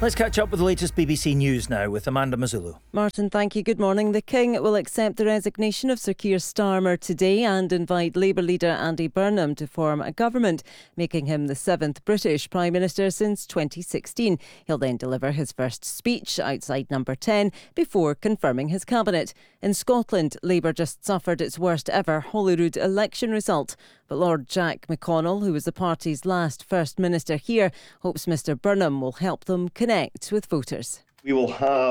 Let's catch up with the latest BBC News now with Amanda Mazzullo. Martin, thank you. Good morning. The King will accept the resignation of Sir Keir Starmer today and invite Labour leader Andy Burnham to form a government, making him the 7th British Prime Minister since 2016. He'll then deliver his first speech outside Number 10 before confirming his cabinet. In Scotland, Labour just suffered its worst ever Holyrood election result. But Lord Jack McConnell, who was the party's last First Minister here, hopes Mr Burnham will help them connect with voters. We will have